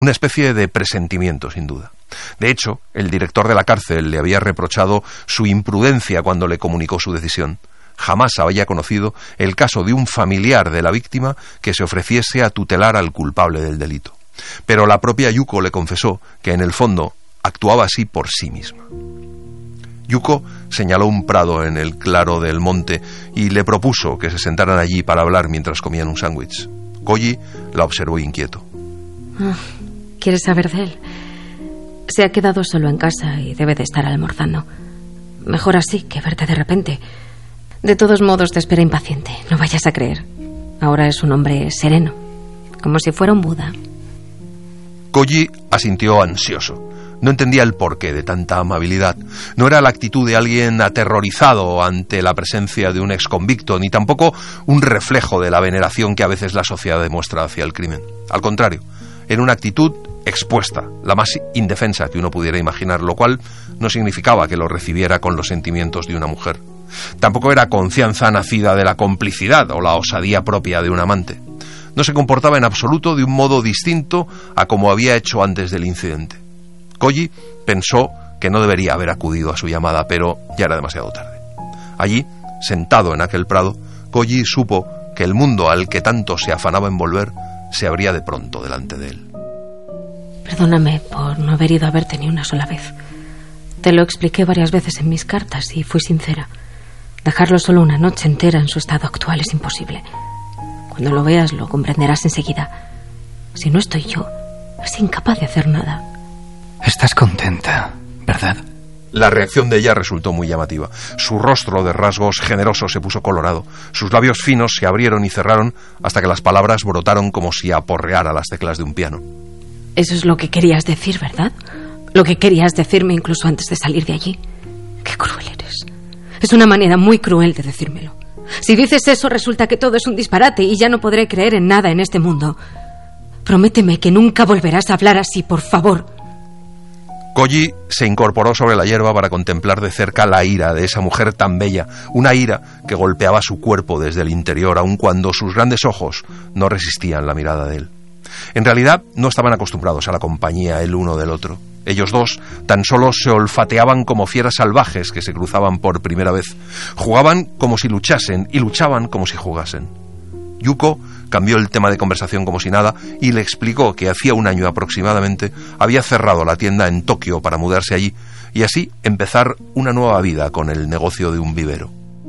Una especie de presentimiento, sin duda. De hecho, el director de la cárcel le había reprochado su imprudencia cuando le comunicó su decisión. Jamás había conocido el caso de un familiar de la víctima que se ofreciese a tutelar al culpable del delito. Pero la propia Yuko le confesó que en el fondo actuaba así por sí misma. Yuko señaló un prado en el claro del monte y le propuso que se sentaran allí para hablar mientras comían un sándwich. Koji la observó inquieto. ¿Quieres saber de él? Se ha quedado solo en casa y debe de estar almorzando. Mejor así que verte de repente. De todos modos te espera impaciente, no vayas a creer. Ahora es un hombre sereno, como si fuera un Buda. Koji asintió ansioso. No entendía el porqué de tanta amabilidad. No era la actitud de alguien aterrorizado ante la presencia de un exconvicto, ni tampoco un reflejo de la veneración que a veces la sociedad demuestra hacia el crimen. Al contrario, era una actitud expuesta, la más indefensa que uno pudiera imaginar, lo cual no significaba que lo recibiera con los sentimientos de una mujer. Tampoco era confianza nacida de la complicidad o la osadía propia de un amante. No se comportaba en absoluto de un modo distinto a como había hecho antes del incidente. Koji pensó que no debería haber acudido a su llamada, pero ya era demasiado tarde. Allí, sentado en aquel prado, Koji supo que el mundo al que tanto se afanaba en volver se abría de pronto delante de él. Perdóname por no haber ido a verte ni una sola vez. Te lo expliqué varias veces en mis cartas y fui sincera. Dejarlo solo una noche entera en su estado actual es imposible. Cuando lo veas lo comprenderás enseguida. Si no estoy yo, es incapaz de hacer nada. Estás contenta, ¿verdad? La reacción de ella resultó muy llamativa. Su rostro de rasgos generosos se puso colorado. Sus labios finos se abrieron y cerraron hasta que las palabras brotaron como si aporreara las teclas de un piano. Eso es lo que querías decir, ¿verdad? Lo que querías decirme incluso antes de salir de allí. Qué cruel eres. Es una manera muy cruel de decírmelo. Si dices eso, resulta que todo es un disparate y ya no podré creer en nada en este mundo. Prométeme que nunca volverás a hablar así, por favor. Koji se incorporó sobre la hierba para contemplar de cerca la ira de esa mujer tan bella, una ira que golpeaba su cuerpo desde el interior, aun cuando sus grandes ojos no resistían la mirada de él. En realidad no estaban acostumbrados a la compañía el uno del otro. Ellos dos tan solo se olfateaban como fieras salvajes que se cruzaban por primera vez. Jugaban como si luchasen y luchaban como si jugasen. Yuko cambió el tema de conversación como si nada y le explicó que hacía un año aproximadamente había cerrado la tienda en Tokio para mudarse allí y así empezar una nueva vida con el negocio de un vivero.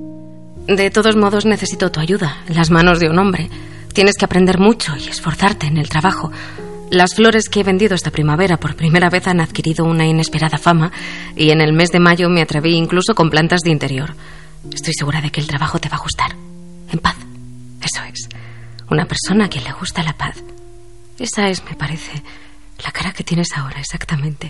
De todos modos necesito tu ayuda, en las manos de un hombre. Tienes que aprender mucho y esforzarte en el trabajo. Las flores que he vendido esta primavera por primera vez han adquirido una inesperada fama y en el mes de mayo me atreví incluso con plantas de interior. Estoy segura de que el trabajo te va a gustar. En paz. Eso es. Una persona a quien le gusta la paz. Esa es, me parece, la cara que tienes ahora, exactamente.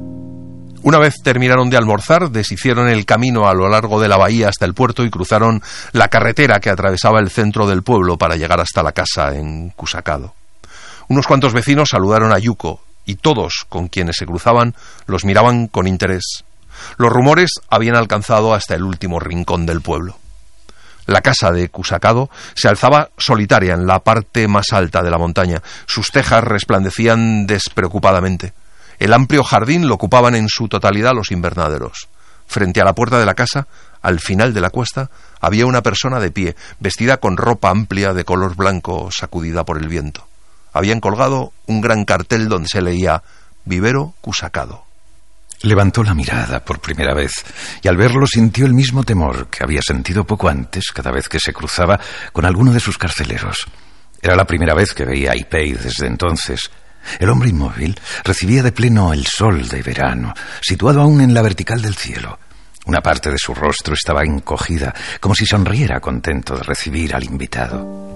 Una vez terminaron de almorzar, deshicieron el camino a lo largo de la bahía hasta el puerto y cruzaron la carretera que atravesaba el centro del pueblo para llegar hasta la casa en Kusakado. Unos cuantos vecinos saludaron a Yuko y todos con quienes se cruzaban los miraban con interés. Los rumores habían alcanzado hasta el último rincón del pueblo. La casa de Kusakado se alzaba solitaria en la parte más alta de la montaña. Sus tejas resplandecían despreocupadamente. El amplio jardín lo ocupaban en su totalidad los invernaderos. Frente a la puerta de la casa, al final de la cuesta, había una persona de pie, vestida con ropa amplia de color blanco sacudida por el viento. Habían colgado un gran cartel donde se leía «Vivero Kusakado». Levantó la mirada por primera vez y al verlo sintió el mismo temor que había sentido poco antes cada vez que se cruzaba con alguno de sus carceleros. Era la primera vez que veía a Ipei desde entonces. El hombre inmóvil recibía de pleno el sol de verano, situado aún en la vertical del cielo. Una parte de su rostro estaba encogida, como si sonriera contento de recibir al invitado.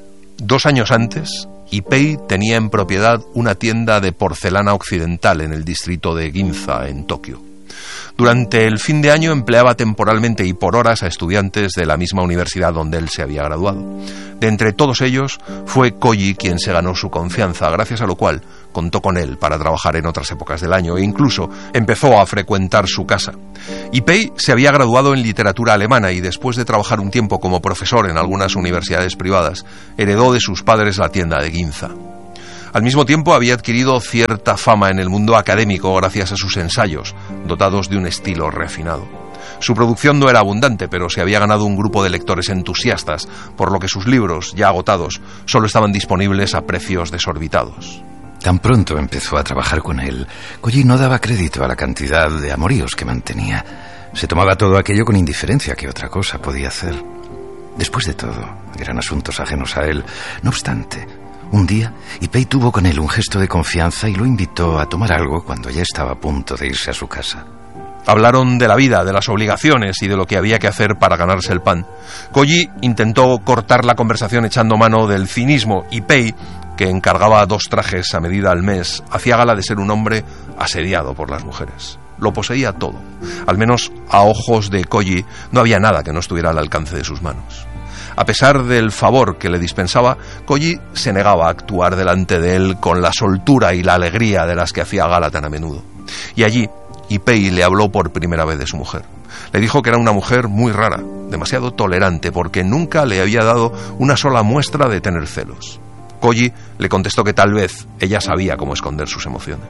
2 años antes, Ipei tenía en propiedad una tienda de porcelana occidental en el distrito de Ginza, en Tokio. Durante el fin de año empleaba temporalmente y por horas a estudiantes de la misma universidad donde él se había graduado. De entre todos ellos, fue Koji quien se ganó su confianza, gracias a lo cual contó con él para trabajar en otras épocas del año e incluso empezó a frecuentar su casa. Ipei se había graduado en literatura alemana y después de trabajar un tiempo como profesor en algunas universidades privadas, heredó de sus padres la tienda de Ginza. Al mismo tiempo había adquirido cierta fama en el mundo académico gracias a sus ensayos, dotados de un estilo refinado. Su producción no era abundante, pero se había ganado un grupo de lectores entusiastas, por lo que sus libros, ya agotados, solo estaban disponibles a precios desorbitados. Tan pronto empezó a trabajar con él, Koji no daba crédito a la cantidad de amoríos que mantenía. Se tomaba todo aquello con indiferencia que otra cosa podía hacer. Después de todo, eran asuntos ajenos a él. No obstante, un día, Ipei tuvo con él un gesto de confianza y lo invitó a tomar algo cuando ya estaba a punto de irse a su casa. Hablaron de la vida, de las obligaciones y de lo que había que hacer para ganarse el pan. Koji intentó cortar la conversación echando mano del cinismo. Ipei, que encargaba 2 trajes a medida al mes, hacía gala de ser un hombre asediado por las mujeres. Lo poseía todo. Al menos a ojos de Koji no había nada que no estuviera al alcance de sus manos. A pesar del favor que le dispensaba, Koji se negaba a actuar delante de él con la soltura y la alegría de las que hacía gala tan a menudo. Y allí, Ipei le habló por primera vez de su mujer. Le dijo que era una mujer muy rara, demasiado tolerante, porque nunca le había dado una sola muestra de tener celos. Koji le contestó que tal vez ella sabía cómo esconder sus emociones.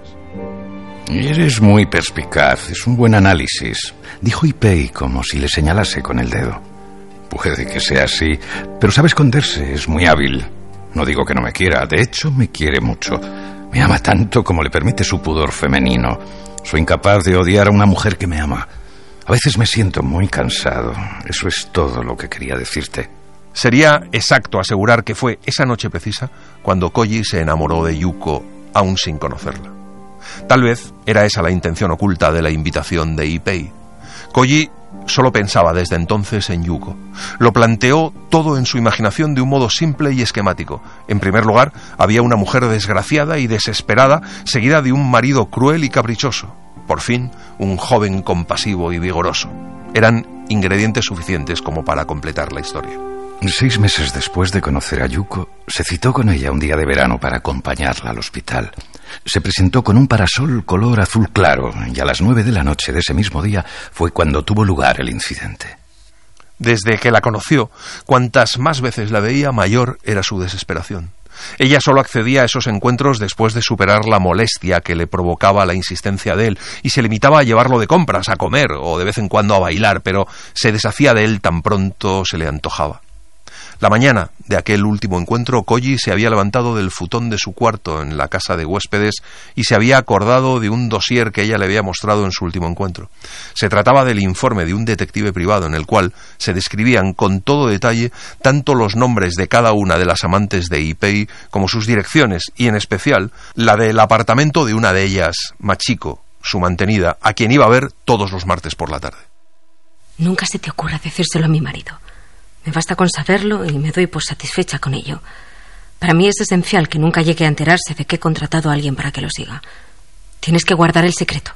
Eres muy perspicaz, es un buen análisis, dijo Ipei como si le señalase con el dedo. Puede que sea así, pero sabe esconderse, es muy hábil. No digo que no me quiera, de hecho me quiere mucho. Me ama tanto como le permite su pudor femenino. Soy incapaz de odiar a una mujer que me ama. A veces me siento muy cansado. Eso es todo lo que quería decirte. Sería exacto asegurar que fue esa noche precisa cuando Koji se enamoró de Yuko, aún sin conocerla. Tal vez era esa la intención oculta de la invitación de Ipei. Koji solo pensaba desde entonces en Yuko. Lo planteó todo en su imaginación de un modo simple y esquemático. En primer lugar, había una mujer desgraciada y desesperada, seguida de un marido cruel y caprichoso. Por fin, un joven compasivo y vigoroso. Eran ingredientes suficientes como para completar la historia. 6 meses después de conocer a Yuko, se citó con ella un día de verano para acompañarla al hospital. Se presentó con un parasol color azul claro y a las 9 de la noche de ese mismo día fue cuando tuvo lugar el incidente. Desde que la conoció, cuantas más veces la veía, mayor era su desesperación. Ella solo accedía a esos encuentros después de superar la molestia que le provocaba la insistencia de él y se limitaba a llevarlo de compras, a comer o de vez en cuando a bailar, pero se deshacía de él tan pronto se le antojaba. La mañana de aquel último encuentro, Koji se había levantado del futón de su cuarto en la casa de huéspedes y se había acordado de un dossier que ella le había mostrado en su último encuentro. Se trataba del informe de un detective privado en el cual se describían con todo detalle tanto los nombres de cada una de las amantes de Ipei como sus direcciones y, en especial, la del apartamento de una de ellas, Machiko, su mantenida, a quien iba a ver todos los martes por la tarde. Nunca se te ocurra decírselo a mi marido. Me basta con saberlo y me doy por satisfecha con ello. Para mí es esencial que nunca llegue a enterarse de que he contratado a alguien para que lo siga. Tienes que guardar el secreto.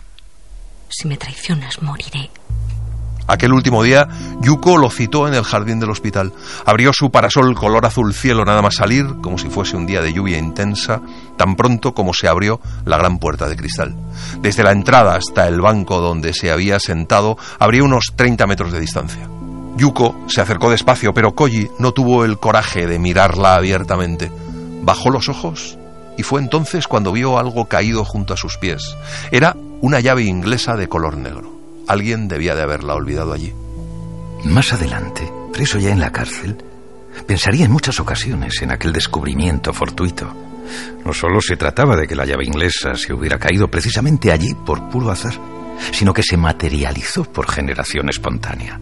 Si me traicionas, moriré. Aquel último día, Yuko lo citó en el jardín del hospital. Abrió su parasol color azul cielo nada más salir, como si fuese un día de lluvia intensa, tan pronto como se abrió la gran puerta de cristal. Desde la entrada hasta el banco donde se había sentado, habría unos 30 metros de distancia. Yuko se acercó despacio, pero Koji no tuvo el coraje de mirarla abiertamente. Bajó los ojos y fue entonces cuando vio algo caído junto a sus pies. Era una llave inglesa de color negro. Alguien debía de haberla olvidado allí. Más adelante, preso ya en la cárcel, pensaría en muchas ocasiones en aquel descubrimiento fortuito. No solo se trataba de que la llave inglesa se hubiera caído precisamente allí por puro azar, sino que se materializó por generación espontánea.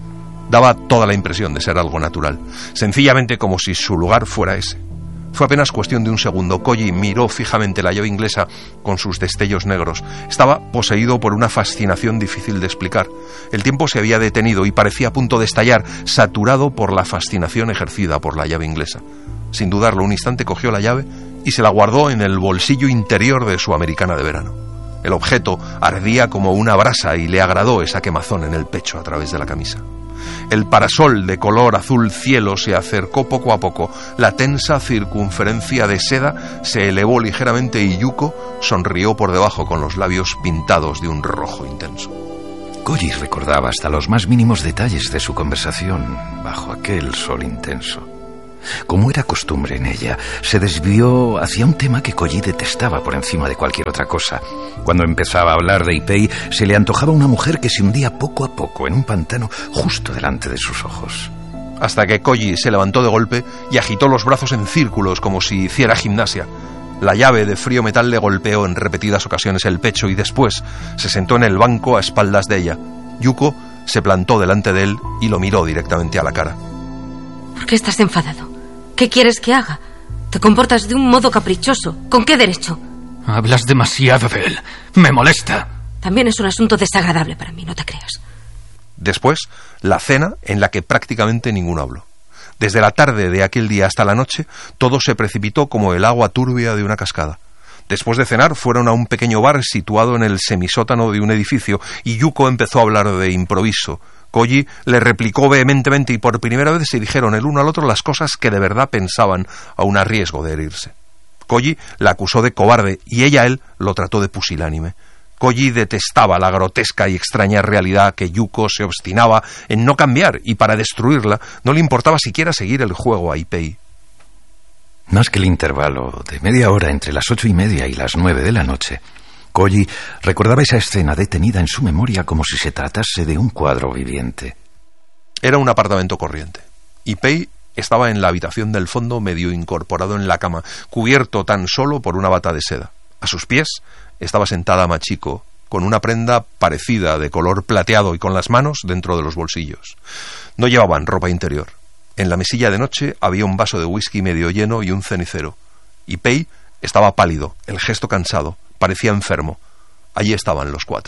Daba toda la impresión de ser algo natural, sencillamente como si su lugar fuera ese. Fue apenas cuestión de un segundo. Koji miró fijamente la llave inglesa con sus destellos negros. Estaba poseído por una fascinación difícil de explicar. El tiempo se había detenido y parecía a punto de estallar, saturado por la fascinación ejercida por la llave inglesa. Sin dudarlo un instante, cogió la llave y se la guardó en el bolsillo interior de su americana de verano. El objeto ardía como una brasa y le agradó esa quemazón en el pecho a través de la camisa. El parasol de color azul cielo se acercó poco a poco. La tensa circunferencia de seda se elevó ligeramente y Yuko sonrió por debajo con los labios pintados de un rojo intenso. Koji recordaba hasta los más mínimos detalles de su conversación bajo aquel sol intenso. Como era costumbre en ella, se desvió hacia un tema que Koji detestaba por encima de cualquier otra cosa. Cuando empezaba a hablar de Ipei, se le antojaba una mujer que se hundía poco a poco en un pantano justo delante de sus ojos. Hasta que Koji se levantó de golpe y agitó los brazos en círculos como si hiciera gimnasia. La llave de frío metal le golpeó en repetidas ocasiones el pecho y después se sentó en el banco a espaldas de ella. Yuko se plantó delante de él y lo miró directamente a la cara. ¿Por qué estás enfadado? ¿Qué quieres que haga? Te comportas de un modo caprichoso. ¿Con qué derecho? Hablas demasiado de él. Me molesta. También es un asunto desagradable para mí, no te creas. Después, la cena en la que prácticamente ninguno habló. Desde la tarde de aquel día hasta la noche, todo se precipitó como el agua turbia de una cascada. Después de cenar, fueron a un pequeño bar situado en el semisótano de un edificio y Yuko empezó a hablar de improviso. Koji le replicó vehementemente y por primera vez se dijeron el uno al otro las cosas que de verdad pensaban, aun a riesgo de herirse. Koji la acusó de cobarde y ella a él lo trató de pusilánime. Koji detestaba la grotesca y extraña realidad que Yuko se obstinaba en no cambiar y para destruirla no le importaba siquiera seguir el juego a Ipei. Más que el intervalo de media hora entre las 8:30 y las 9 de la noche, Koji recordaba esa escena detenida en su memoria como si se tratase de un cuadro viviente. Era un apartamento corriente. Ipei estaba en la habitación del fondo, medio incorporado en la cama, cubierto tan solo por una bata de seda. A sus pies estaba sentada Machiko, con una prenda parecida de color plateado y con las manos dentro de los bolsillos. No llevaban ropa interior. En la mesilla de noche había un vaso de whisky medio lleno y un cenicero. Ipei estaba pálido, el gesto cansado, parecía enfermo. Allí estaban los cuatro.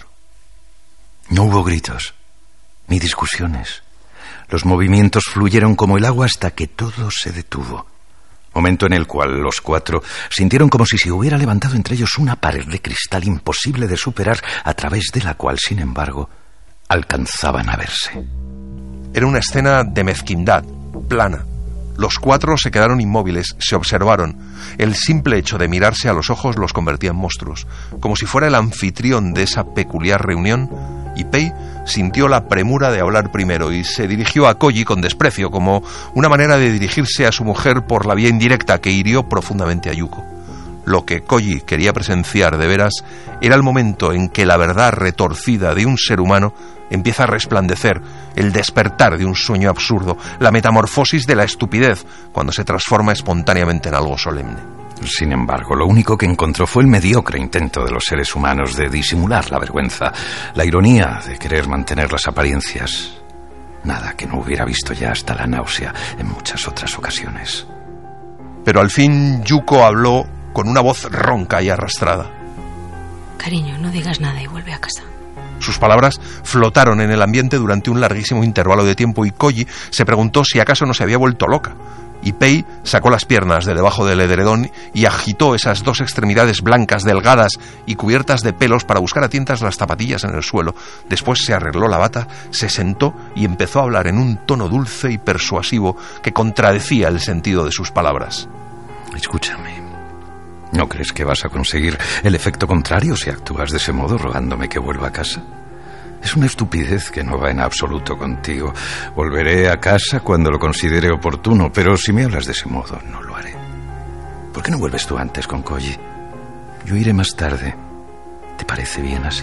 No hubo gritos, ni discusiones. Los movimientos fluyeron como el agua hasta que todo se detuvo. Momento en el cual los cuatro sintieron como si se hubiera levantado entre ellos una pared de cristal imposible de superar, a través de la cual, sin embargo, alcanzaban a verse. Era una escena de mezquindad, plana. Los cuatro se quedaron inmóviles, se observaron. El simple hecho de mirarse a los ojos los convertía en monstruos. Como si fuera el anfitrión de esa peculiar reunión, Ipei sintió la premura de hablar primero y se dirigió a Koji con desprecio, como una manera de dirigirse a su mujer por la vía indirecta que hirió profundamente a Yuko. Lo que Koji quería presenciar de veras era el momento en que la verdad retorcida de un ser humano empieza a resplandecer, el despertar de un sueño absurdo, la metamorfosis de la estupidez cuando se transforma espontáneamente en algo solemne. Sin embargo, lo único que encontró fue el mediocre intento de los seres humanos de disimular la vergüenza, la ironía de querer mantener las apariencias. Nada que no hubiera visto ya hasta la náusea en muchas otras ocasiones. Pero al fin Yuko habló con una voz ronca y arrastrada. Cariño, no digas nada y vuelve a casa. Sus palabras flotaron en el ambiente durante un larguísimo intervalo de tiempo y Koji se preguntó si acaso no se había vuelto loca. Ipei sacó las piernas de debajo del edredón y agitó esas dos extremidades blancas, delgadas y cubiertas de pelos para buscar a tientas las zapatillas en el suelo. Después se arregló la bata, se sentó y empezó a hablar en un tono dulce y persuasivo que contradecía el sentido de sus palabras. Escúchame. ¿No crees que vas a conseguir el efecto contrario si actúas de ese modo rogándome que vuelva a casa? Es una estupidez que no va en absoluto contigo. Volveré a casa cuando lo considere oportuno, pero si me hablas de ese modo, no lo haré. ¿Por qué no vuelves tú antes con Koji? Yo iré más tarde. ¿Te parece bien así?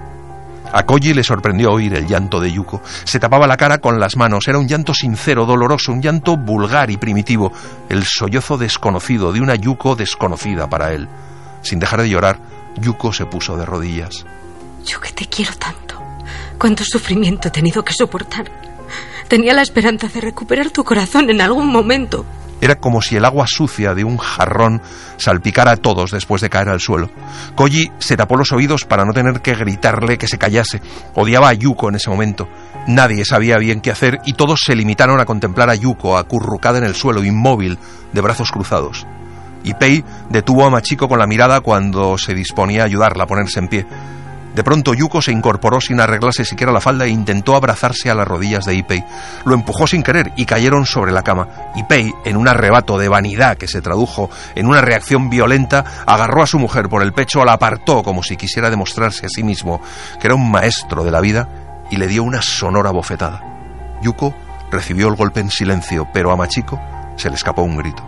A Koji le sorprendió oír el llanto de Yuko. Se tapaba la cara con las manos. Era un llanto sincero, doloroso, un llanto vulgar y primitivo. El sollozo desconocido de una Yuko desconocida para él. Sin dejar de llorar, Yuko se puso de rodillas. Yo que te quiero tanto. Cuánto sufrimiento he tenido que soportar. Tenía la esperanza de recuperar tu corazón en algún momento. Era como si el agua sucia de un jarrón salpicara a todos después de caer al suelo. Koji se tapó los oídos para no tener que gritarle que se callase. Odiaba a Yuko en ese momento. Nadie sabía bien qué hacer y todos se limitaron a contemplar a Yuko acurrucada en el suelo, inmóvil, de brazos cruzados. Ipei detuvo a Machiko con la mirada cuando se disponía a ayudarla a ponerse en pie. De pronto Yuko se incorporó sin arreglarse siquiera la falda e intentó abrazarse a las rodillas de Ipei. Lo empujó sin querer y cayeron sobre la cama. Ipei, en un arrebato de vanidad que se tradujo en una reacción violenta, agarró a su mujer por el pecho, la apartó como si quisiera demostrarse a sí mismo que era un maestro de la vida y le dio una sonora bofetada. Yuko recibió el golpe en silencio, pero a Machiko se le escapó un grito.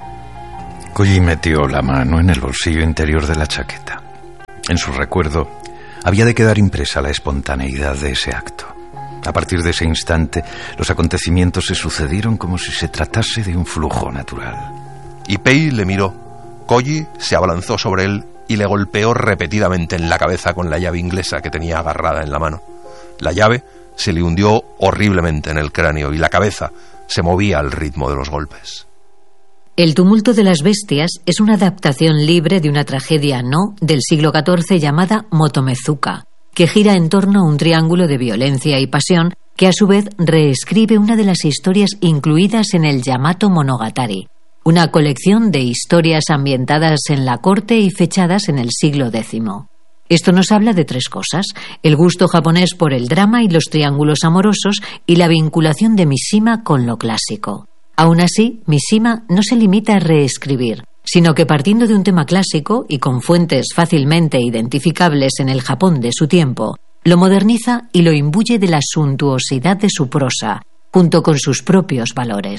Koji metió la mano en el bolsillo interior de la chaqueta. En su recuerdo había de quedar impresa la espontaneidad de ese acto. A partir de ese instante, los acontecimientos se sucedieron como si se tratase de un flujo natural. Ipei le miró. Koji se abalanzó sobre él y le golpeó repetidamente en la cabeza con la llave inglesa que tenía agarrada en la mano. La llave se le hundió horriblemente en el cráneo y la cabeza se movía al ritmo de los golpes. El tumulto de las bestias es una adaptación libre de una tragedia no del siglo XIV llamada Motomezuka, que gira en torno a un triángulo de violencia y pasión que a su vez reescribe una de las historias incluidas en el Yamato Monogatari, una colección de historias ambientadas en la corte y fechadas en el siglo X. Esto nos habla de tres cosas: el gusto japonés por el drama y los triángulos amorosos y la vinculación de Mishima con lo clásico. Aún así, Mishima no se limita a reescribir, sino que partiendo de un tema clásico y con fuentes fácilmente identificables en el Japón de su tiempo, lo moderniza y lo imbuye de la suntuosidad de su prosa, junto con sus propios valores.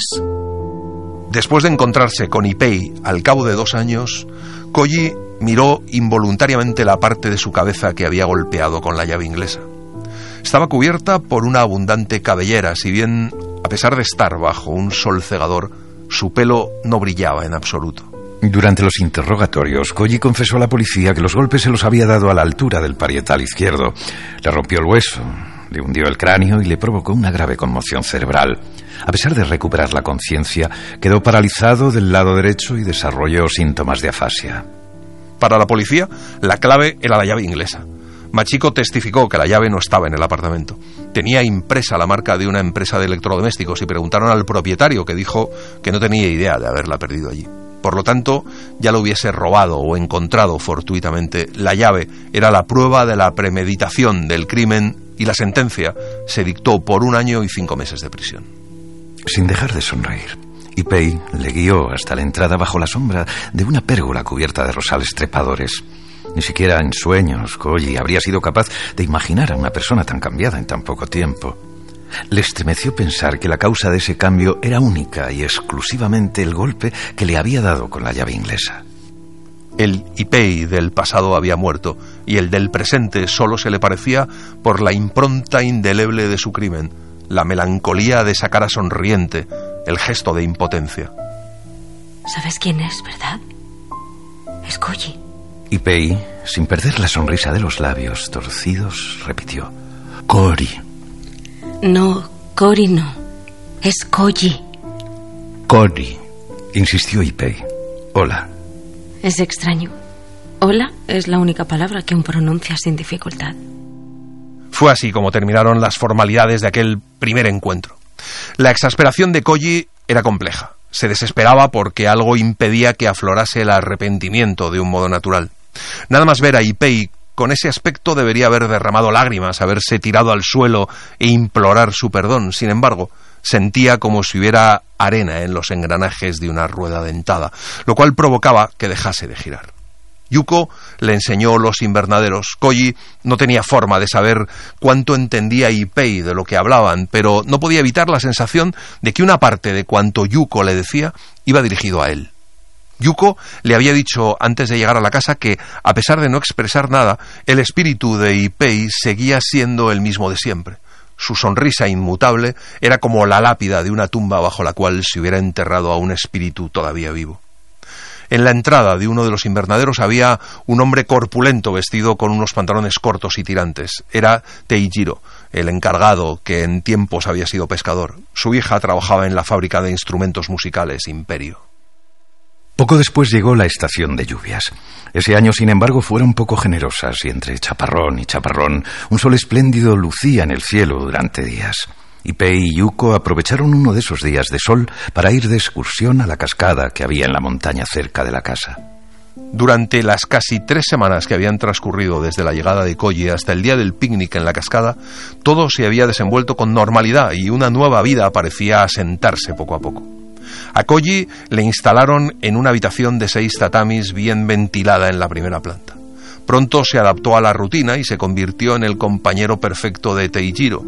Después de encontrarse con Ipei al cabo de 2 años, Koji miró involuntariamente la parte de su cabeza que había golpeado con la llave inglesa. Estaba cubierta por una abundante cabellera, si bien, a pesar de estar bajo un sol cegador, su pelo no brillaba en absoluto. Durante los interrogatorios, Koji confesó a la policía que los golpes se los había dado a la altura del parietal izquierdo. Le rompió el hueso, le hundió el cráneo y le provocó una grave conmoción cerebral. A pesar de recuperar la conciencia, quedó paralizado del lado derecho y desarrolló síntomas de afasia. Para la policía, la clave era la llave inglesa. Machiko testificó que la llave no estaba en el apartamento. Tenía impresa la marca de una empresa de electrodomésticos y preguntaron al propietario, que dijo que no tenía idea de haberla perdido allí. Por lo tanto, ya lo hubiese robado o encontrado fortuitamente. La llave era la prueba de la premeditación del crimen y la sentencia se dictó por 1 año y 5 meses de prisión. Sin dejar de sonreír, Ipei le guió hasta la entrada bajo la sombra de una pérgola cubierta de rosales trepadores. Ni siquiera en sueños Koji habría sido capaz de imaginar a una persona tan cambiada en tan poco tiempo. Le estremeció pensar que la causa de ese cambio era única y exclusivamente el golpe que le había dado con la llave inglesa. El Ipei del pasado había muerto y el del presente solo se le parecía por la impronta indeleble de su crimen, la melancolía de esa cara sonriente, el gesto de impotencia. ¿Sabes quién es, verdad? Es Koji. Ipei, sin perder la sonrisa de los labios torcidos, repitió: Kori. No, Kori no. Es Koji. Kori, insistió Ipei. Hola. Es extraño. Hola es la única palabra que aún pronuncia sin dificultad. Fue así como terminaron las formalidades de aquel primer encuentro. La exasperación de Koji era compleja. Se desesperaba porque algo impedía que aflorase el arrepentimiento de un modo natural. Nada más ver a Ipei con ese aspecto debería haber derramado lágrimas, haberse tirado al suelo e implorar su perdón. Sin embargo, sentía como si hubiera arena en los engranajes de una rueda dentada, lo cual provocaba que dejase de girar. Yuko le enseñó los invernaderos. Koji no tenía forma de saber cuánto entendía Ipei de lo que hablaban, pero no podía evitar la sensación de que una parte de cuanto Yuko le decía iba dirigido a él. Yuko le había dicho antes de llegar a la casa que, a pesar de no expresar nada, el espíritu de Ipei seguía siendo el mismo de siempre. Su sonrisa inmutable era como la lápida de una tumba bajo la cual se hubiera enterrado a un espíritu todavía vivo. En la entrada de uno de los invernaderos había un hombre corpulento vestido con unos pantalones cortos y tirantes. Era Teijiro, el encargado que en tiempos había sido pescador. Su hija trabajaba en la fábrica de instrumentos musicales Imperio. Poco después llegó la estación de lluvias. Ese año, sin embargo, fueron poco generosas y entre chaparrón y chaparrón, un sol espléndido lucía en el cielo durante días. Ipei y Yuko aprovecharon uno de esos días de sol para ir de excursión a la cascada que había en la montaña cerca de la casa. Durante las casi 3 semanas que habían transcurrido desde la llegada de Koji hasta el día del picnic en la cascada, todo se había desenvuelto con normalidad y una nueva vida parecía asentarse poco a poco. A Koji le instalaron en una habitación de 6 tatamis bien ventilada en la primera planta. Pronto se adaptó a la rutina y se convirtió en el compañero perfecto de Teijiro.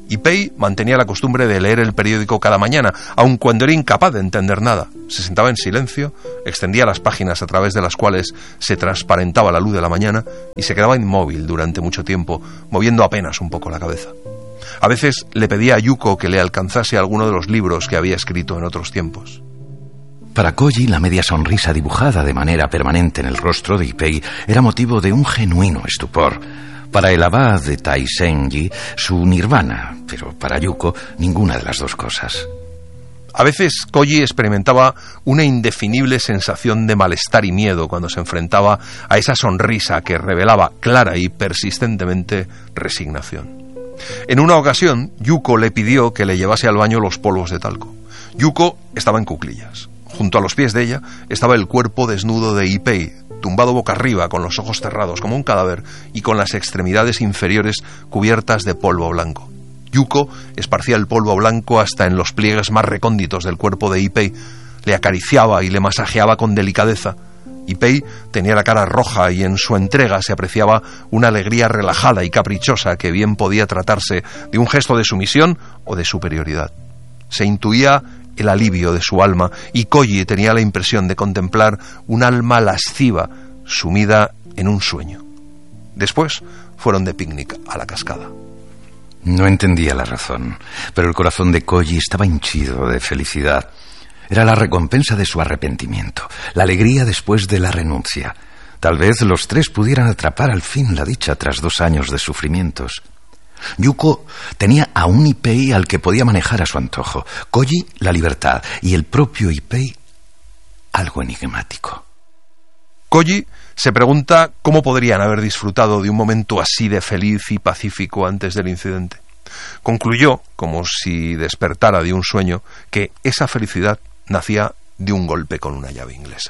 Ipei mantenía la costumbre de leer el periódico cada mañana, aun cuando era incapaz de entender nada. Se sentaba en silencio, extendía las páginas a través de las cuales se transparentaba la luz de la mañana y se quedaba inmóvil durante mucho tiempo, moviendo apenas un poco la cabeza. A veces le pedía a Yuko que le alcanzase alguno de los libros que había escrito en otros tiempos. Para Koji, la media sonrisa dibujada de manera permanente en el rostro de Ipei era motivo de un genuino estupor. Para el abad de Taisenji, su nirvana, pero para Yuko, ninguna de las dos cosas. A veces Koji experimentaba una indefinible sensación de malestar y miedo cuando se enfrentaba a esa sonrisa que revelaba clara y persistentemente resignación. En una ocasión, Yuko le pidió que le llevase al baño los polvos de talco. Yuko estaba en cuclillas. Junto a los pies de ella estaba el cuerpo desnudo de Ipei, tumbado boca arriba, con los ojos cerrados como un cadáver y con las extremidades inferiores cubiertas de polvo blanco. Yuko esparcía el polvo blanco hasta en los pliegues más recónditos del cuerpo de Ipei, le acariciaba y le masajeaba con delicadeza. Ipei tenía la cara roja y en su entrega se apreciaba una alegría relajada y caprichosa que bien podía tratarse de un gesto de sumisión o de superioridad. Se intuía el alivio de su alma y Koji tenía la impresión de contemplar un alma lasciva sumida en un sueño. Después fueron de picnic a la cascada. No entendía la razón, pero el corazón de Koji estaba henchido de felicidad. Era la recompensa de su arrepentimiento, la alegría después de la renuncia. Tal vez los tres pudieran atrapar al fin la dicha tras 2 años de sufrimientos. Yuko tenía a un Ipei al que podía manejar a su antojo, Koji la libertad y el propio Ipei algo enigmático. Koji se pregunta cómo podrían haber disfrutado de un momento así de feliz y pacífico antes del incidente. Concluyó, como si despertara de un sueño, que esa felicidad nacía de un golpe con una llave inglesa.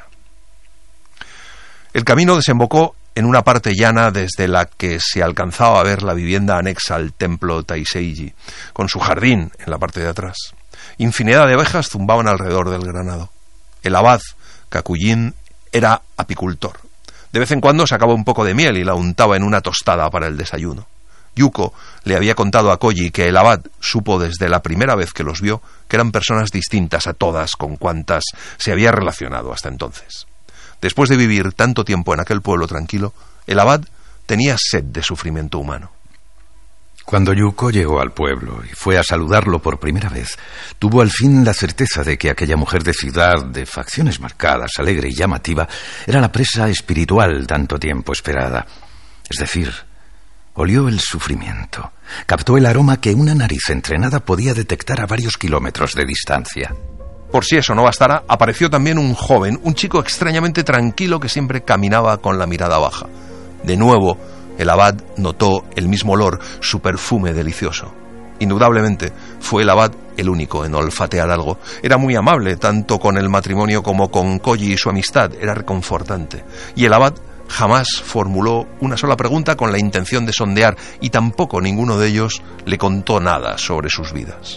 El camino desembocó en una parte llana desde la que se alcanzaba a ver la vivienda anexa al templo Taiseiji, con su jardín en la parte de atrás. Infinidad de abejas zumbaban alrededor del granado. El abad, Kakujin, era apicultor. De vez en cuando sacaba un poco de miel y la untaba en una tostada para el desayuno. Yuko le había contado a Koji que el abad supo desde la primera vez que los vio que eran personas distintas a todas con cuantas se había relacionado hasta entonces. Después de vivir tanto tiempo en aquel pueblo tranquilo, el abad tenía sed de sufrimiento humano. Cuando Yuko llegó al pueblo y fue a saludarlo por primera vez, tuvo al fin la certeza de que aquella mujer de ciudad, de facciones marcadas, alegre y llamativa, era la presa espiritual tanto tiempo esperada. Es decir, olió el sufrimiento, captó el aroma que una nariz entrenada podía detectar a varios kilómetros de distancia. Por si eso no bastara, apareció también un joven, un chico extrañamente tranquilo que siempre caminaba con la mirada baja. De nuevo, el abad notó el mismo olor, su perfume delicioso. Indudablemente, fue el abad el único en olfatear algo. Era muy amable, tanto con el matrimonio como con Koji y su amistad. Era reconfortante. Y el abad jamás formuló una sola pregunta con la intención de sondear, y tampoco ninguno de ellos le contó nada sobre sus vidas.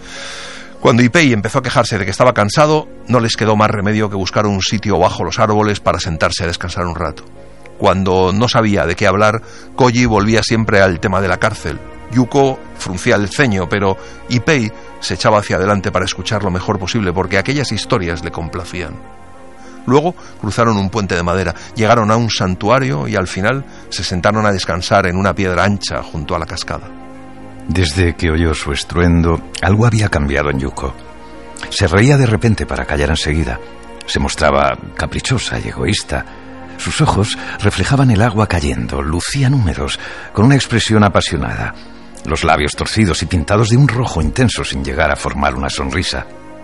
Cuando Ipei empezó a quejarse de que estaba cansado, no les quedó más remedio que buscar un sitio bajo los árboles para sentarse a descansar un rato. Cuando no sabía de qué hablar, Koji volvía siempre al tema de la cárcel. Yuko fruncía el ceño, pero Ipei se echaba hacia adelante para escuchar lo mejor posible, porque aquellas historias le complacían. Luego cruzaron un puente de madera, llegaron a un santuario y al final se sentaron a descansar en una piedra ancha junto a la cascada. Desde que oyó su estruendo, algo había cambiado en Yuko. Se reía de repente para callar enseguida. Se mostraba caprichosa y egoísta. Sus ojos reflejaban el agua cayendo, lucían húmedos, con una expresión apasionada. Los labios torcidos y pintados de un rojo intenso sin llegar a formar una sonrisa.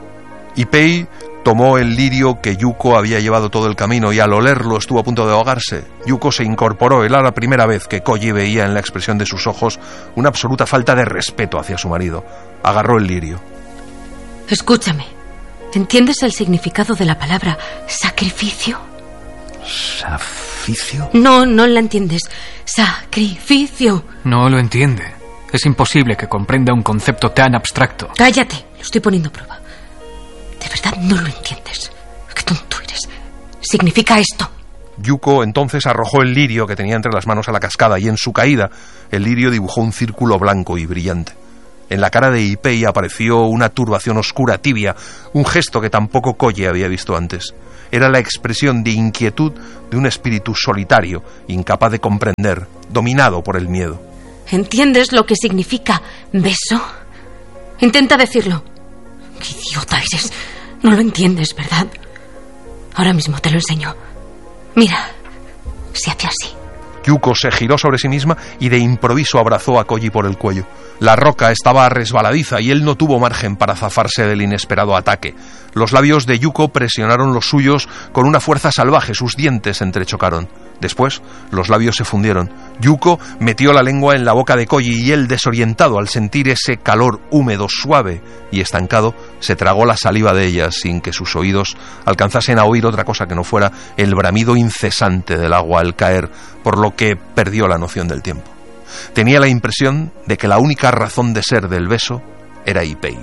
Ipei tomó el lirio que Yuko había llevado todo el camino y al olerlo estuvo a punto de ahogarse. Yuko se incorporó. Era la primera vez que Koji veía en la expresión de sus ojos una absoluta falta de respeto hacia su marido. Agarró el lirio. Escúchame. ¿Entiendes el significado de la palabra sacrificio? ¿Sacrificio? No la entiendes. Sacrificio. No lo entiende. Es imposible que comprenda un concepto tan abstracto. Cállate. Lo estoy poniendo a prueba. ¿De verdad no lo entiendes? ¡Qué tonto eres! Significa esto. Yuko entonces arrojó el lirio que tenía entre las manos a la cascada y en su caída el lirio dibujó un círculo blanco y brillante. En la cara de Ipei apareció una turbación oscura, tibia, un gesto que tampoco Koji había visto antes. Era la expresión de inquietud de un espíritu solitario, incapaz de comprender, dominado por el miedo. ¿Entiendes lo que significa beso? Intenta decirlo. ¡Qué idiota eres! No lo entiendes, ¿verdad? Ahora mismo te lo enseño. Mira, se hace así. Yuko se giró sobre sí misma y de improviso abrazó a Koji por el cuello. La roca estaba resbaladiza y él no tuvo margen para zafarse del inesperado ataque. Los labios de Yuko presionaron los suyos con una fuerza salvaje, sus dientes se entrechocaron. Después, los labios se fundieron. Yuko metió la lengua en la boca de Koji y él, desorientado al sentir ese calor húmedo, suave y estancado, se tragó la saliva de ella sin que sus oídos alcanzasen a oír otra cosa que no fuera el bramido incesante del agua al caer, por lo que perdió la noción del tiempo. Tenía la impresión de que la única razón de ser del beso era Ipei.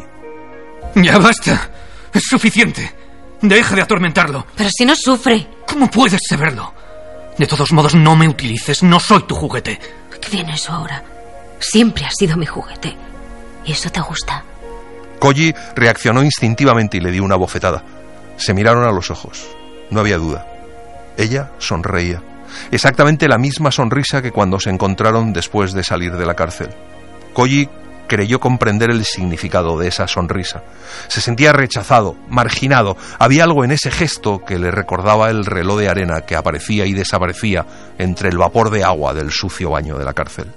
¡Ya basta! ¡Es suficiente! ¡Deja de atormentarlo! Pero si no sufre. ¿Cómo puedes saberlo? De todos modos, no me utilices. No soy tu juguete. ¿Qué viene eso ahora? Siempre has sido mi juguete. ¿Y eso te gusta? Koji reaccionó instintivamente y le dio una bofetada. Se miraron a los ojos. No había duda. Ella sonreía. Exactamente la misma sonrisa que cuando se encontraron después de salir de la cárcel. Koji creyó comprender el significado de esa sonrisa. Se sentía rechazado, marginado. Había algo en ese gesto que le recordaba el reloj de arena que aparecía y desaparecía entre el vapor de agua del sucio baño de la cárcel.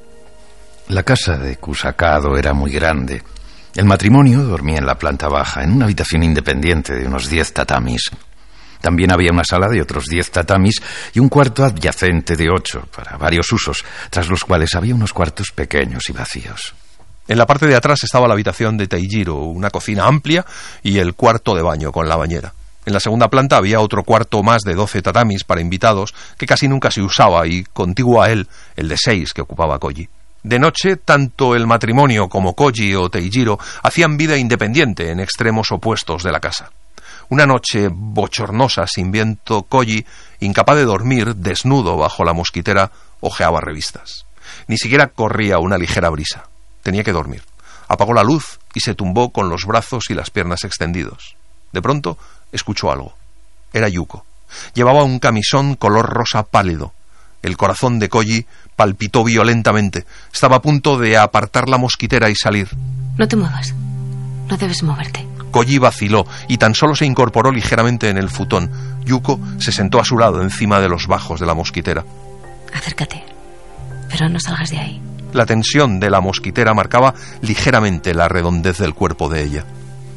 La casa de Kusakado era muy grande. El matrimonio dormía en la planta baja, en una habitación independiente de unos 10 tatamis. También había una sala de otros 10 tatamis y un cuarto adyacente de 8 para varios usos, tras los cuales había unos cuartos pequeños y vacíos. En la parte de atrás estaba la habitación de Teijiro, una cocina amplia y el cuarto de baño con la bañera. En la segunda planta había otro cuarto más de 12 tatamis para invitados que casi nunca se usaba y contiguo a él el de 6 que ocupaba Koji. De noche, tanto el matrimonio como Koji o Teijiro hacían vida independiente en extremos opuestos de la casa. Una noche bochornosa, sin viento, Koji, incapaz de dormir, desnudo bajo la mosquitera, hojeaba revistas. Ni siquiera corría una ligera brisa. Tenía que dormir. Apagó la luz y se tumbó con los brazos y las piernas extendidos. De pronto, escuchó algo. Era Yuko. Llevaba un camisón color rosa pálido. El corazón de Koji palpitó violentamente. Estaba a punto de apartar la mosquitera y salir. No te muevas. No debes moverte. Koji vaciló y tan solo se incorporó ligeramente en el futón. Yuko se sentó a su lado encima de los bajos de la mosquitera. Acércate, pero no salgas de ahí. La tensión de la mosquitera marcaba ligeramente la redondez del cuerpo de ella.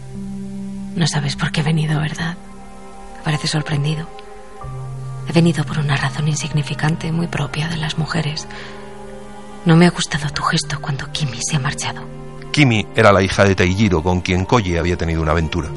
No sabes por qué he venido, ¿verdad? Pareces sorprendido. He venido por una razón insignificante, muy propia de las mujeres. No me ha gustado tu gesto cuando Kimi se ha marchado. Kimi era la hija de Teijiro, con quien Koji había tenido una aventura.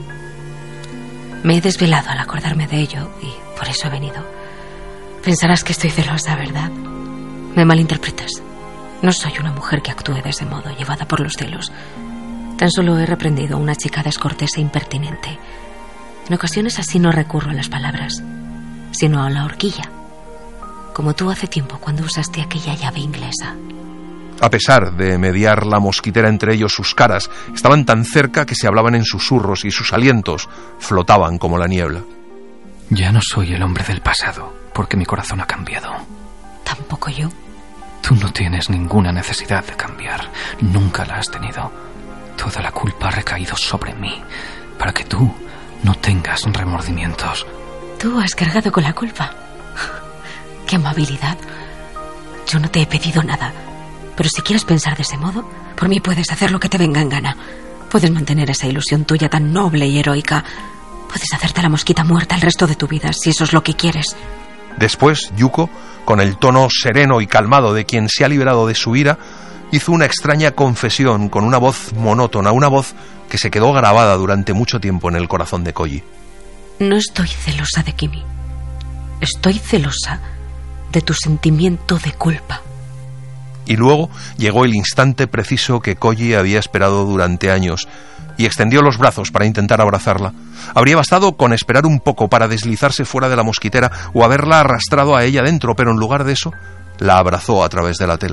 Me he desvelado al acordarme de ello y por eso he venido. Pensarás que estoy celosa, ¿verdad? Me malinterpretas. No soy una mujer que actúe de ese modo, llevada por los celos. Tan solo he reprendido a una chica descortés e impertinente. En ocasiones así no recurro a las palabras, sino a la horquilla, como tú hace tiempo cuando usaste aquella llave inglesa. A pesar de mediar la mosquitera entre ellos, sus caras estaban tan cerca que se hablaban en susurros y sus alientos flotaban como la niebla. Ya no soy el hombre del pasado, porque mi corazón ha cambiado. Tampoco yo. Tú no tienes ninguna necesidad de cambiar. Nunca la has tenido. Toda la culpa ha recaído sobre mí, para que tú no tengas remordimientos. Tú has cargado con la culpa. ¡Qué amabilidad! Yo no te he pedido nada. Pero si quieres pensar de ese modo, por mí puedes hacer lo que te venga en gana. Puedes mantener esa ilusión tuya tan noble y heroica. Puedes hacerte la mosquita muerta el resto de tu vida, si eso es lo que quieres. Después, Yuko, con el tono sereno y calmado de quien se ha librado de su ira, hizo una extraña confesión con una voz monótona, una voz que se quedó grabada durante mucho tiempo en el corazón de Koji. No estoy celosa de Kimi. Estoy celosa de tu sentimiento de culpa. Y luego llegó el instante preciso que Koji había esperado durante años y extendió los brazos para intentar abrazarla. Habría bastado con esperar un poco para deslizarse fuera de la mosquitera o haberla arrastrado a ella dentro, pero en lugar de eso, la abrazó a través de la tela.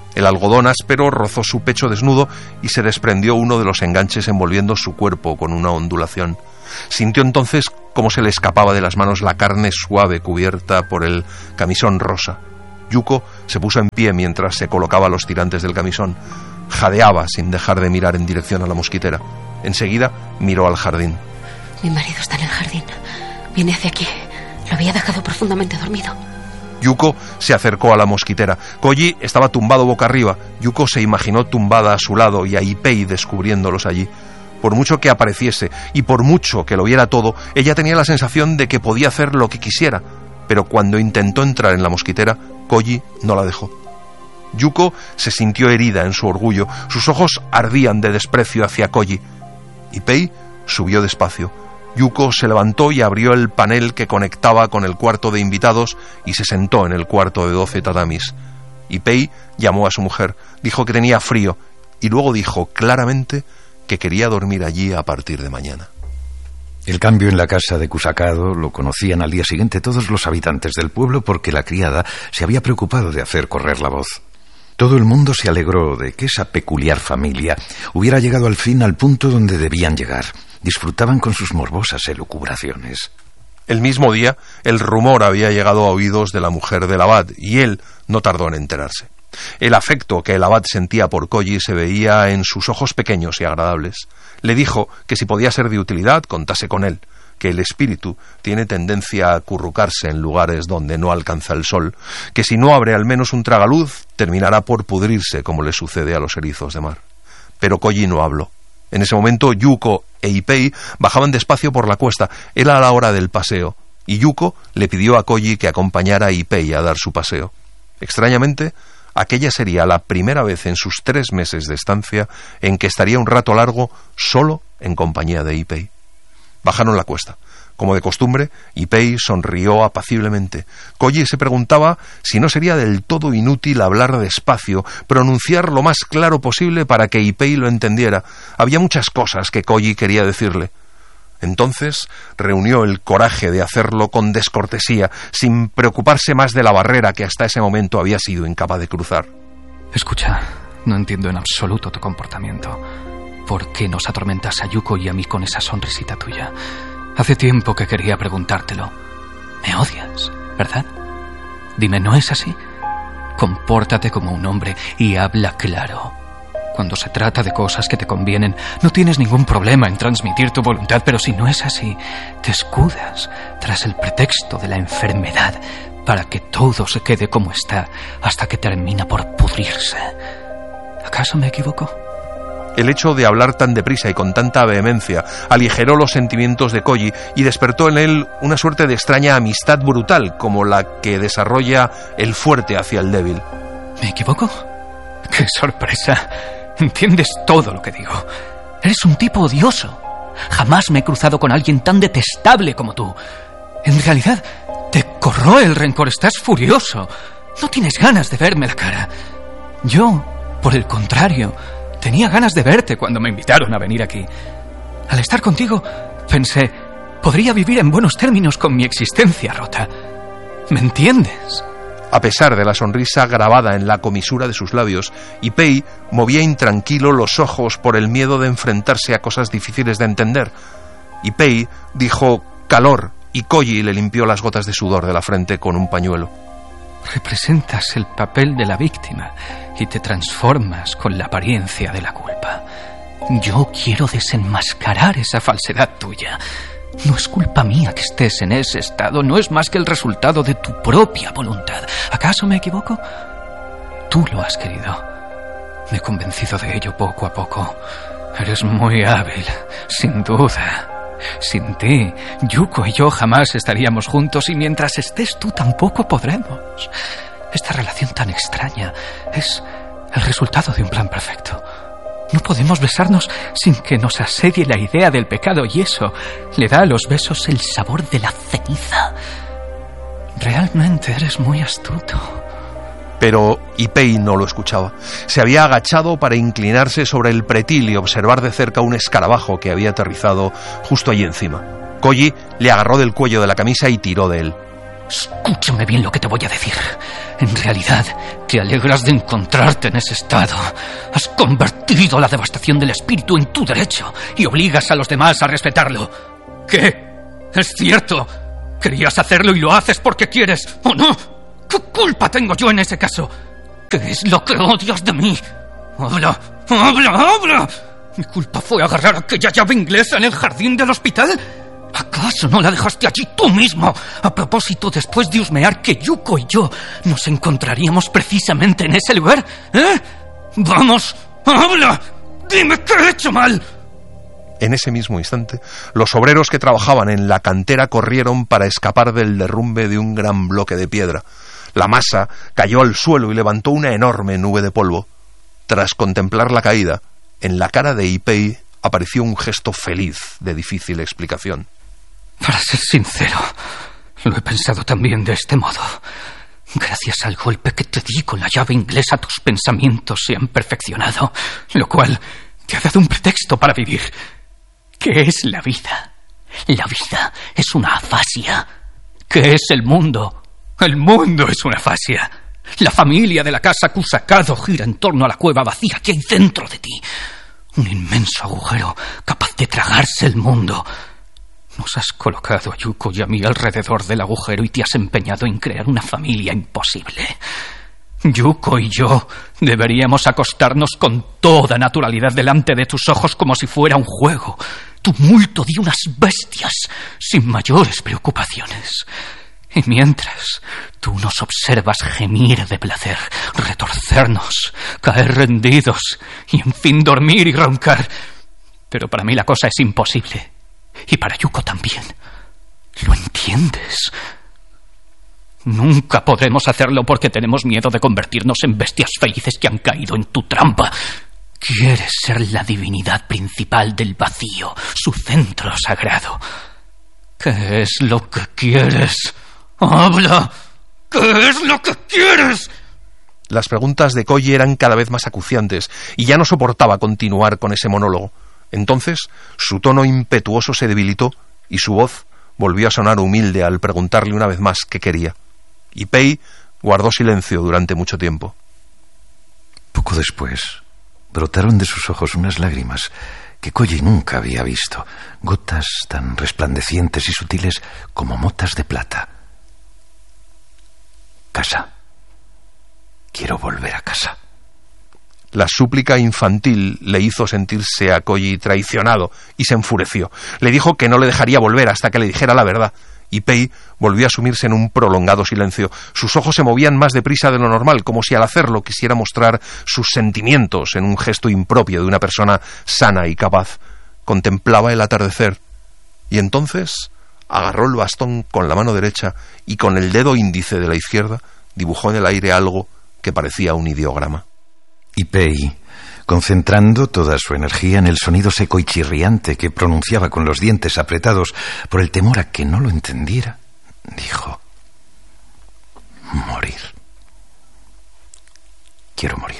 El algodón áspero rozó su pecho desnudo y se desprendió uno de los enganches envolviendo su cuerpo con una ondulación. Sintió entonces cómo se le escapaba de las manos la carne suave cubierta por el camisón rosa. Yuko se puso en pie mientras se colocaba los tirantes del camisón. Jadeaba sin dejar de mirar en dirección a la mosquitera. Enseguida miró al jardín. Mi marido está en el jardín. Viene hacia aquí. Lo había dejado profundamente dormido. Yuko se acercó a la mosquitera. Koji estaba tumbado boca arriba. Yuko se imaginó tumbada a su lado y a Ipei descubriéndolos allí. Por mucho que apareciese y por mucho que lo viera todo, ella tenía la sensación de que podía hacer lo que quisiera. Pero cuando intentó entrar en la mosquitera, Koji no la dejó. Yuko se sintió herida en su orgullo. Sus ojos ardían de desprecio hacia Koji. Ipei subió despacio. Yuko se levantó y abrió el panel que conectaba con el cuarto de invitados y se sentó en el cuarto de 12 tatamis. Ipei llamó a su mujer, dijo que tenía frío y luego dijo claramente que quería dormir allí a partir de mañana. El cambio en la casa de Kusakado lo conocían al día siguiente todos los habitantes del pueblo porque la criada se había preocupado de hacer correr la voz. Todo el mundo se alegró de que esa peculiar familia hubiera llegado al fin al punto donde debían llegar. Disfrutaban con sus morbosas elucubraciones. El mismo día, el rumor había llegado a oídos de la mujer del abad y él no tardó en enterarse. El afecto que el abad sentía por Koji se veía en sus ojos pequeños y agradables. Le dijo que si podía ser de utilidad, contase con él, que el espíritu tiene tendencia a acurrucarse en lugares donde no alcanza el sol, que si no abre al menos un tragaluz, terminará por pudrirse como le sucede a los erizos de mar. Pero Koji no habló. En ese momento Yuko e Ipei bajaban despacio por la cuesta. Era la hora del paseo, y Yuko le pidió a Koji que acompañara a Ipei a dar su paseo. Extrañamente, aquella sería la primera vez en sus 3 meses de estancia en que estaría un rato largo solo en compañía de Ipei. Bajaron la cuesta. Como de costumbre, Ipei sonrió apaciblemente. Koji se preguntaba si no sería del todo inútil hablar despacio, pronunciar lo más claro posible para que Ipei lo entendiera. Había muchas cosas que Koji quería decirle. Entonces reunió el coraje de hacerlo con descortesía, sin preocuparse más de la barrera que hasta ese momento había sido incapaz de cruzar. Escucha, no entiendo en absoluto tu comportamiento. ¿Por qué nos atormentas a Yuko y a mí con esa sonrisita tuya? Hace tiempo que quería preguntártelo. Me odias, ¿verdad? Dime, ¿no es así? Compórtate como un hombre y habla claro. Cuando se trata de cosas que te convienen, no tienes ningún problema en transmitir tu voluntad, pero si no es así, te escudas tras el pretexto de la enfermedad para que todo se quede como está hasta que termina por pudrirse. ¿Acaso me equivoco? El hecho de hablar tan deprisa y con tanta vehemencia aligeró los sentimientos de Koji y despertó en él una suerte de extraña amistad brutal, como la que desarrolla el fuerte hacia el débil. ¿Me equivoco? ¡Qué sorpresa! Entiendes todo lo que digo. Eres un tipo odioso. Jamás me he cruzado con alguien tan detestable como tú. En realidad, te corroe el rencor. Estás furioso. No tienes ganas de verme la cara. Yo, por el contrario, tenía ganas de verte cuando me invitaron a venir aquí. Al estar contigo, pensé, podría vivir en buenos términos con mi existencia rota. ¿Me entiendes? A pesar de la sonrisa grabada en la comisura de sus labios, Ipei movía intranquilo los ojos por el miedo de enfrentarse a cosas difíciles de entender. Ipei dijo calor y Koji le limpió las gotas de sudor de la frente con un pañuelo. Representas el papel de la víctima y te transformas con la apariencia de la culpa. Yo quiero desenmascarar esa falsedad tuya. No es culpa mía que estés en ese estado, no es más que el resultado de tu propia voluntad. ¿Acaso me equivoco? Tú lo has querido. Me he convencido de ello poco a poco. Eres muy hábil, sin duda. Sin ti, Yuko y yo jamás estaríamos juntos y mientras estés tú tampoco podremos. Esta relación tan extraña es el resultado de un plan perfecto. No podemos besarnos sin que nos asedie la idea del pecado y eso le da a los besos el sabor de la ceniza. Realmente eres muy astuto. Pero Ipei no lo escuchaba. Se había agachado para inclinarse sobre el pretil y observar de cerca un escarabajo que había aterrizado justo allí encima. Koji le agarró del cuello de la camisa y tiró de él. Escúchame bien lo que te voy a decir. En realidad, Te alegras de encontrarte en ese estado. Has convertido la devastación del espíritu en tu derecho y obligas a los demás a respetarlo. ¿Qué? ¿Es cierto? Querías hacerlo y lo haces porque quieres, ¿o no? ¿Qué culpa tengo yo en ese caso? ¿Qué es lo que odias de mí? ¡Habla! ¡Habla! ¡Habla! ¿Mi culpa fue agarrar aquella llave inglesa en el jardín del hospital? ¿Acaso no la dejaste allí tú mismo? A propósito, después de husmear que Yuko y yo nos encontraríamos precisamente en ese lugar, ¿eh? ¡Vamos! ¡Habla! ¡Dime qué he hecho mal! En ese mismo instante, los obreros que trabajaban en la cantera corrieron para escapar del derrumbe de un gran bloque de piedra. La masa cayó al suelo y levantó una enorme nube de polvo. Tras contemplar la caída, en la cara de Ipei apareció un gesto feliz de difícil explicación. Para ser sincero, lo he pensado también de este modo. Gracias al golpe que te di con la llave inglesa, tus pensamientos se han perfeccionado, lo cual te ha dado un pretexto para vivir. ¿Qué es la vida? La vida es una afasia. ¿Qué es el mundo? El mundo es una afasia. La familia de la casa Kusakado gira en torno a la cueva vacía que hay dentro de ti. Un inmenso agujero capaz de tragarse el mundo. Nos has colocado a Yuko y a mí alrededor del agujero y te has empeñado en crear una familia imposible. Yuko y yo deberíamos acostarnos con toda naturalidad delante de tus ojos como si fuera un juego. Tumulto de unas bestias sin mayores preocupaciones. Y mientras tú nos observas gemir de placer, retorcernos, caer rendidos y en fin dormir y roncar. Pero para mí la cosa es imposible. Y para Yuko también. ¿Lo entiendes? Nunca podremos hacerlo porque tenemos miedo de convertirnos en bestias felices que han caído en tu trampa. Quieres ser la divinidad principal del vacío, su centro sagrado. ¿Qué es lo que quieres? ¡Habla! ¿Qué es lo que quieres? Las preguntas de Koji eran cada vez más acuciantes y ya no soportaba continuar con ese monólogo. Entonces, su tono impetuoso se debilitó y su voz volvió a sonar humilde al preguntarle una vez más qué quería. Ipei guardó silencio durante mucho tiempo. Poco después, brotaron de sus ojos unas lágrimas que Koji nunca había visto, gotas tan resplandecientes y sutiles como motas de plata. Casa. Quiero volver a casa. La súplica infantil le hizo sentirse a Koji traicionado y se enfureció. Le dijo que no le dejaría volver hasta que le dijera la verdad. Ipei volvió a sumirse en un prolongado silencio. Sus ojos se movían más deprisa de lo normal, como si al hacerlo quisiera mostrar sus sentimientos en un gesto impropio de una persona sana y capaz. Contemplaba el atardecer y entonces agarró el bastón con la mano derecha y con el dedo índice de la izquierda dibujó en el aire algo que parecía un ideograma. Ipei, concentrando toda su energía en el sonido seco y chirriante que pronunciaba con los dientes apretados por el temor a que no lo entendiera, dijo: morir. Quiero morir.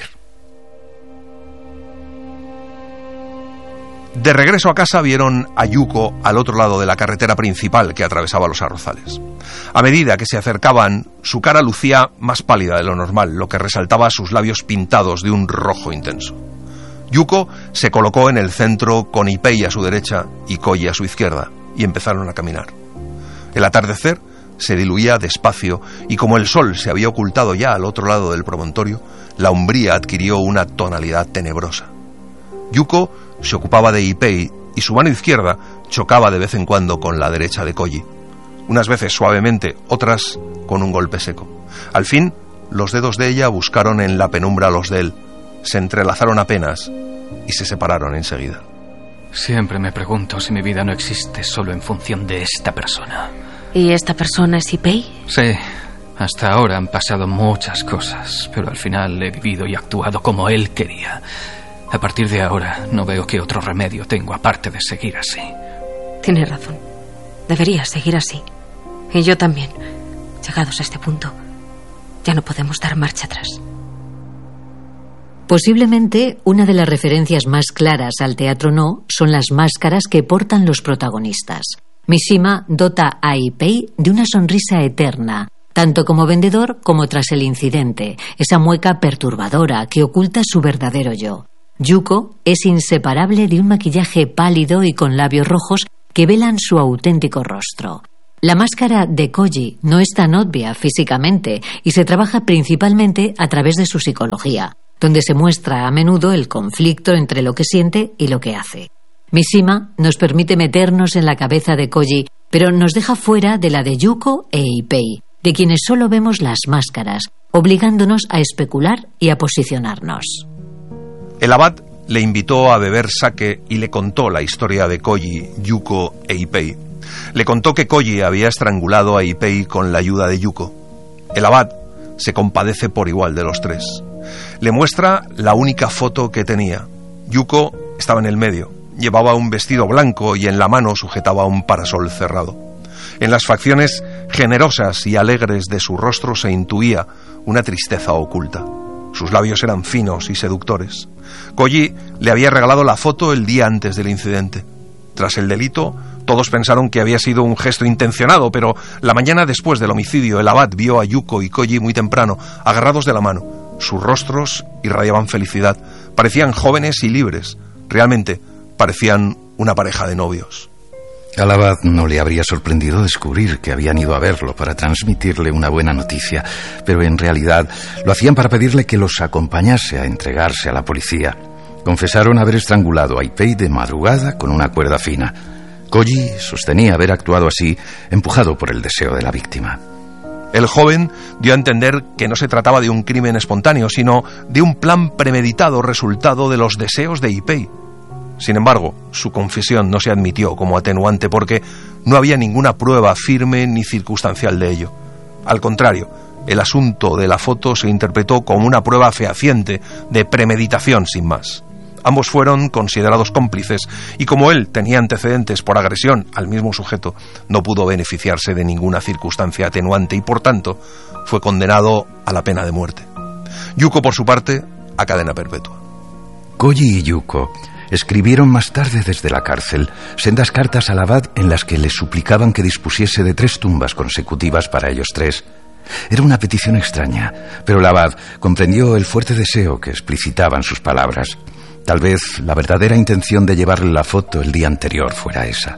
De regreso a casa vieron a Yuko al otro lado de la carretera principal que atravesaba los arrozales. A medida que se acercaban, su cara lucía más pálida de lo normal, lo que resaltaba sus labios pintados de un rojo intenso. Yuko se colocó en el centro con Ipei a su derecha y Koji a su izquierda, y empezaron a caminar. El atardecer se diluía despacio, y como el sol se había ocultado ya al otro lado del promontorio, la umbría adquirió una tonalidad tenebrosa. Yuko se ocupaba de Ipei y su mano izquierda chocaba de vez en cuando con la derecha de Koji. Unas veces suavemente, otras con un golpe seco. Al fin, los dedos de ella buscaron en la penumbra los de él, se entrelazaron apenas y se separaron enseguida. Siempre me pregunto si mi vida no existe solo en función de esta persona. ¿Y esta persona es Ipei? Sí, hasta ahora han pasado muchas cosas, pero al final he vivido y actuado como él quería. A partir de ahora no veo qué otro remedio tengo aparte de seguir así. Tienes razón. Deberías seguir así. Y yo también. Llegados a este punto, ya no podemos dar marcha atrás. Posiblemente una de las referencias más claras al teatro no son las máscaras que portan los protagonistas. Mishima dota a Ipei de una sonrisa eterna, tanto como vendedor como tras el incidente, esa mueca perturbadora que oculta su verdadero yo. Yuko es inseparable de un maquillaje pálido y con labios rojos que velan su auténtico rostro. La máscara de Koji no es tan obvia físicamente y se trabaja principalmente a través de su psicología, donde se muestra a menudo el conflicto entre lo que siente y lo que hace. Mishima nos permite meternos en la cabeza de Koji, pero nos deja fuera de la de Yuko e Ipei, de quienes solo vemos las máscaras, obligándonos a especular y a posicionarnos. El abad le invitó a beber sake y le contó la historia de Koji, Yuko e Ipei. Le contó que Koji había estrangulado a Ipei con la ayuda de Yuko. El abad se compadece por igual de los tres. Le muestra la única foto que tenía. Yuko estaba en el medio. Llevaba un vestido blanco y en la mano sujetaba un parasol cerrado. En las facciones generosas y alegres de su rostro se intuía una tristeza oculta. Sus labios eran finos y seductores. Koji le había regalado la foto el día antes del incidente. Tras el delito, todos pensaron que había sido un gesto intencionado, pero la mañana después del homicidio, el abad vio a Yuko y Koji muy temprano, agarrados de la mano. Sus rostros irradiaban felicidad. Parecían jóvenes y libres. Realmente, parecían una pareja de novios. Al abad no le habría sorprendido descubrir que habían ido a verlo para transmitirle una buena noticia, pero en realidad lo hacían para pedirle que los acompañase a entregarse a la policía. Confesaron haber estrangulado a Ipei de madrugada con una cuerda fina. Koji sostenía haber actuado así, empujado por el deseo de la víctima. El joven dio a entender que no se trataba de un crimen espontáneo, sino de un plan premeditado resultado de los deseos de Ipei. Sin embargo, su confesión no se admitió como atenuante porque no había ninguna prueba firme ni circunstancial de ello. Al contrario, el asunto de la foto se interpretó como una prueba fehaciente de premeditación sin más. Ambos fueron considerados cómplices y como él tenía antecedentes por agresión al mismo sujeto, no pudo beneficiarse de ninguna circunstancia atenuante y por tanto fue condenado a la pena de muerte. Yuko, por su parte, a cadena perpetua. Koji y Yuko escribieron más tarde desde la cárcel sendas cartas al abad en las que le suplicaban que dispusiese de 3 tumbas consecutivas para ellos 3. Era una petición extraña, pero el abad comprendió el fuerte deseo que explicitaban sus palabras. Tal vez la verdadera intención de llevarle la foto el día anterior fuera esa.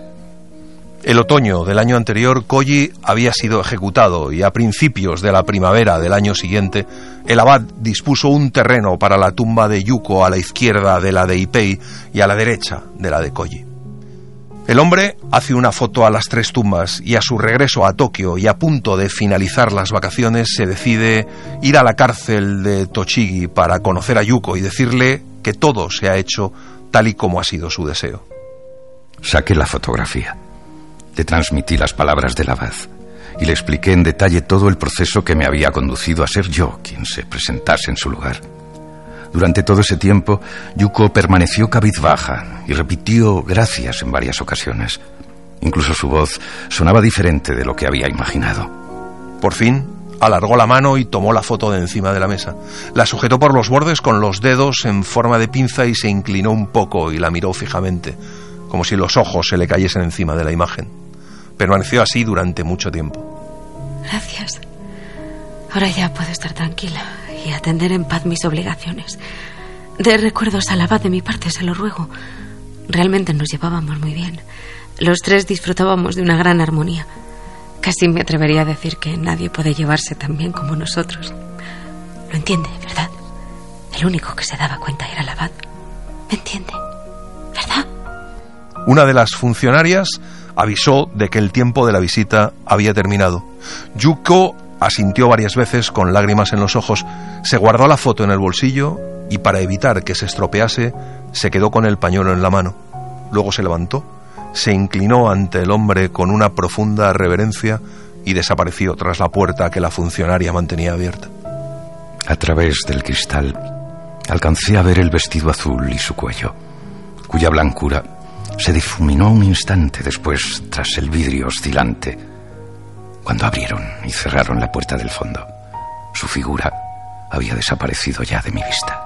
El otoño del año anterior, Koji había sido ejecutado y a principios de la primavera del año siguiente, el abad dispuso un terreno para la tumba de Yuko a la izquierda de la de Ipei y a la derecha de la de Koji. El hombre hace una foto a las 3 tumbas y a su regreso a Tokio y a punto de finalizar las vacaciones se decide ir a la cárcel de Tochigi para conocer a Yuko y decirle que todo se ha hecho tal y como ha sido su deseo. Saqué la fotografía. Le transmití las palabras del abad y le expliqué en detalle todo el proceso que me había conducido a ser yo quien se presentase en su lugar. Durante todo ese tiempo, Yuko permaneció cabizbaja y repitió gracias en varias ocasiones. Incluso su voz sonaba diferente de lo que había imaginado. Por fin, alargó la mano y tomó la foto de encima de la mesa. La sujetó por los bordes con los dedos en forma de pinza y se inclinó un poco y la miró fijamente, como si los ojos se le cayesen encima de la imagen. Permaneció así durante mucho tiempo. Gracias. Ahora ya puedo estar tranquila y atender en paz mis obligaciones. De recuerdos al abad de mi parte, se lo ruego. Realmente nos llevábamos muy bien. Los 3 disfrutábamos de una gran armonía. Casi me atrevería a decir que nadie puede llevarse tan bien como nosotros. Lo entiende, ¿verdad? El único que se daba cuenta era el abad. ¿Me entiende? ¿Verdad? Una de las funcionarias avisó de que el tiempo de la visita había terminado. Yuko asintió varias veces con lágrimas en los ojos, se guardó la foto en el bolsillo y para evitar que se estropease, se quedó con el pañuelo en la mano. Luego se levantó, se inclinó ante el hombre con una profunda reverencia y desapareció tras la puerta que la funcionaria mantenía abierta. A través del cristal alcancé a ver el vestido azul y su cuello, cuya blancura se difuminó un instante después tras el vidrio oscilante, cuando abrieron y cerraron la puerta del fondo. Su figura había desaparecido ya de mi vista.